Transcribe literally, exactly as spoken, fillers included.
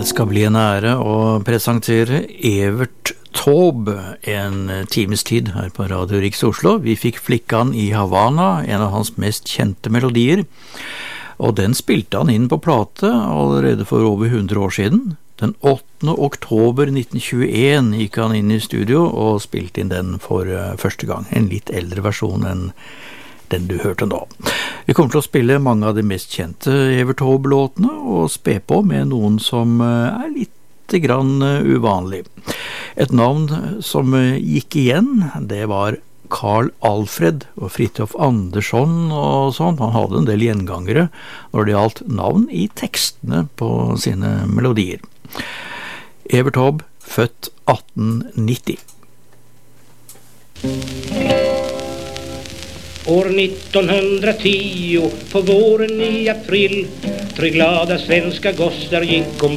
det skal bli en ære å presentere Evert Taube en times tid her på Radio Riks Oslo. Vi fikk Flickan i Havana, en av hans mest kjente melodier, og den spilte han inn på plate allerede for over hundre år siden. Den åttende oktober nitten tjueen gikk han inn i studio og spilte inn den for første gang. En litt eldre versjon enn den du hørte nå. Vi kommer til å spille mange av de mest kjente Evert Taube-låtene og spe på med noen som er litt grann uvanlig. Et navn som gikk igjen, det var Carl Alfred og Fridtjof Andersson og sånn. Han hadde en del gjengangere når det gjaldt navn i tekstene på sine melodier. Evert Taube, født atten nitti. År nittonhundratio på våren i april, tre glada svenska gossar gick om